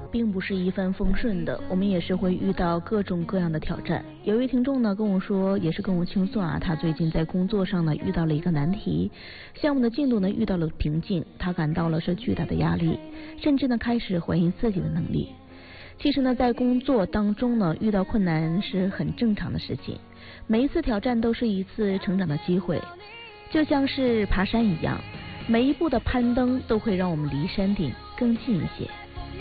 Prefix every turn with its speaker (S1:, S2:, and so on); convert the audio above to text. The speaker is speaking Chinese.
S1: 并不是一帆风顺的，我们也是会遇到各种各样的挑战。有一位听众呢跟我说，也是跟我倾诉啊，他最近在工作上呢遇到了一个难题，项目的进度呢遇到了瓶颈，他感到了是巨大的压力，甚至呢开始怀疑自己的能力。其实呢，在工作当中呢，遇到困难是很正常的事情，每一次挑战都是一次成长的机会，就像是爬山一样，每一步的攀登都会让我们离山顶更近一些。